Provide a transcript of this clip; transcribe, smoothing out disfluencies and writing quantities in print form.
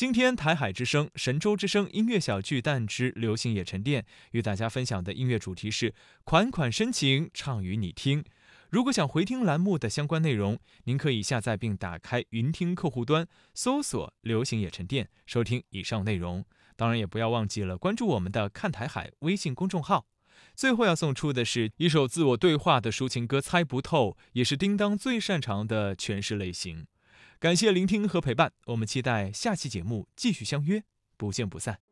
今天台海之声、神州之声音乐小巨蛋之流行野沉淀与大家分享的音乐主题是款款深情唱与你听。如果想回听栏目的相关内容，您可以下载并打开云听客户端，搜索流行野沉淀，收听以上内容。当然也不要忘记了关注我们的看台海微信公众号。最后要送出的是一首自我对话的抒情歌《猜不透》，也是叮当最擅长的诠释类型。感谢聆听和陪伴，我们期待下期节目继续相约，不见不散。